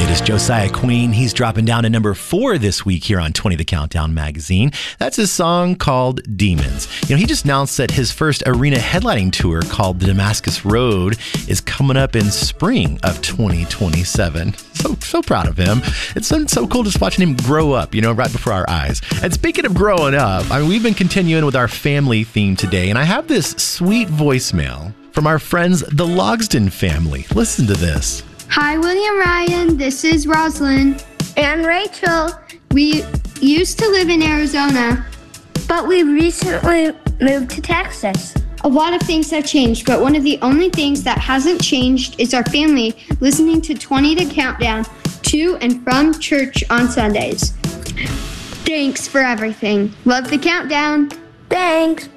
latest, Josiah Queen. He's dropping down to number 4 this week here on 20 The Countdown magazine. That's his song called Demons. You know, he just announced that his first arena headlining tour called the Damascus Road is coming up in spring of 2027. So proud of him. It's so cool just watching him grow up, you know, right before our eyes. And speaking of growing up, I mean, we've been continuing with our family theme today, and I have this sweet voicemail from our friends, the Logsdon family. Listen to this. Hi, William Ryan. This is Rosalind. And Rachel. We used to live in Arizona, but we recently moved to Texas. A lot of things have changed, but one of the only things that hasn't changed is our family listening to 20 The Countdown to and from church on Sundays. Thanks for everything. Love The Countdown. Thanks.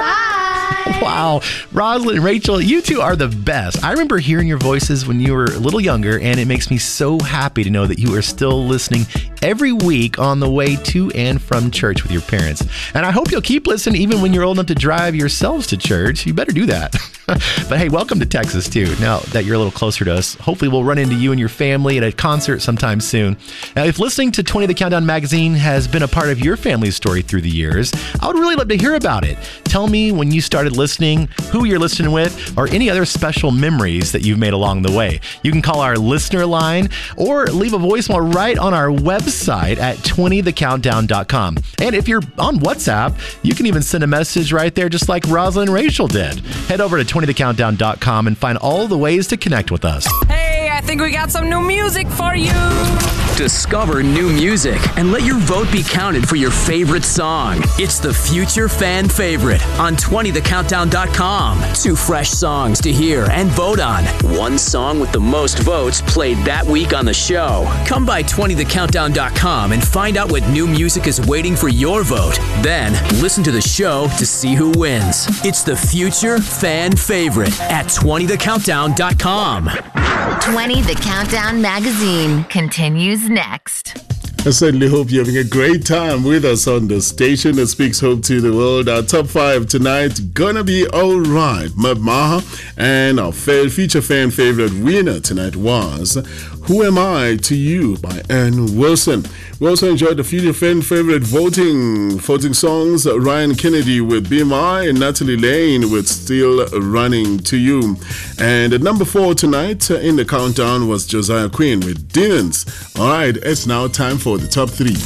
Bye. Wow. Rosalind and Rachel, you two are the best. I remember hearing your voices when you were a little younger, and it makes me so happy to know that you are still listening every week on the way to and from church with your parents. And I hope you'll keep listening even when you're old enough to drive yourselves to church. You better do that. But hey, welcome to Texas too. Now that you're a little closer to us, hopefully we'll run into you and your family at a concert sometime soon. Now, if listening to 20 The Countdown magazine has been a part of your family's story through the years, I would really love to hear about it. Tell me when you started listening, who you're listening with, or any other special memories that you've made along the way. You can call our listener line or leave a voicemail right on our website at 20thecountdown.com. And if you're on WhatsApp, you can even send a message right there just like Rosalind and Rachel did. Head over to 20thecountdown.com and find all the ways to connect with us. Hey, I think we got some new music for you. Discover new music and let your vote be counted for your favorite song. It's the Future Fan Favorite on 20thecountdown.com. 2 fresh songs to hear and vote on. 1 song with the most votes played that week on the show. Come by 20thecountdown.com and find out what new music is waiting for your vote. Then listen to the show to see who wins. It's the Future Fan Favorite at 20thecountdown.com. 20 The Countdown magazine continues next. I certainly hope you're having a great time with us on the station that speaks hope to the world. Our top 5 tonight, gonna be all right. Mab Maha, and our feature fan favorite winner tonight was Who Am I to You by Ann Wilson. We also enjoyed the future fan favorite voting songs, Ryan Kennedy with Be My and Natalie Lane with Still Running to You. And at number 4 tonight in the countdown was Josiah Queen with Demons. All right, it's now time for the top 3.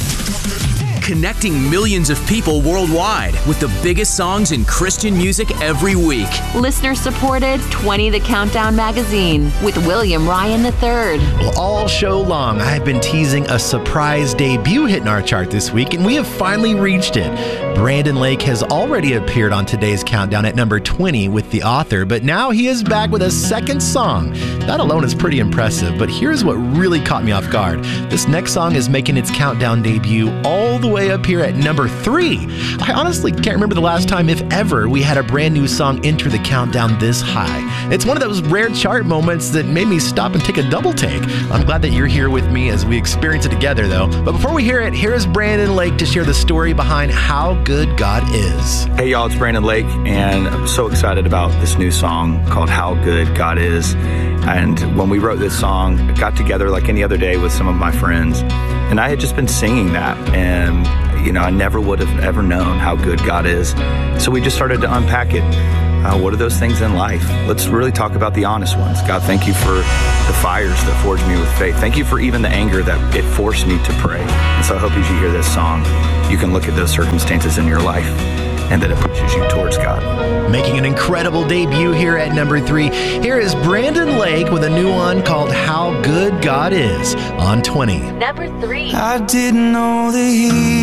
Connecting millions of people worldwide with the biggest songs in Christian music every week. Listener supported 20 The Countdown magazine with William Ryan III. Well, all show long, I've been teasing a surprise debut hit in our chart this week, and we have finally reached it. Brandon Lake has already appeared on today's countdown at number 20 with The Author, but now he is back with a second song. That alone is pretty impressive, but here's what really caught me off guard. This next song is making its countdown debut all the way up here at number 3. I honestly can't remember the last time, if ever, we had a brand new song enter the countdown this high. It's one of those rare chart moments that made me stop and take a double take. I'm glad that you're here with me as we experience it together, though. But before we hear it, here's Brandon Lake to share the story behind How Good God Is. Hey y'all, it's Brandon Lake, and I'm so excited about this new song called How Good God Is. And when we wrote this song, I got together like any other day with some of my friends, and I had just been singing that, and you know, I never would have ever known how good God is. So we just started to unpack it. What are those things in life? Let's really talk about the honest ones. God, thank you for the fires that forged me with faith. Thank you for even the anger that it forced me to pray. And so I hope as you hear this song, you can look at those circumstances in your life and that it pushes you towards God. Making an incredible debut here at number 3, here is Brandon Lake with a new one called How Good God Is on 20. Number 3. I didn't know the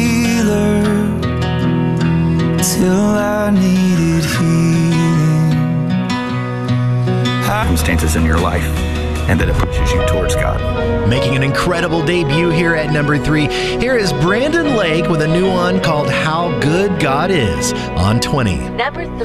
healer till I needed healing. Circumstances in your life and that it pushes you towards God. Making an incredible debut here at number 3, here is Brandon Lake with a new one called How Good God Is on 20. Number 3.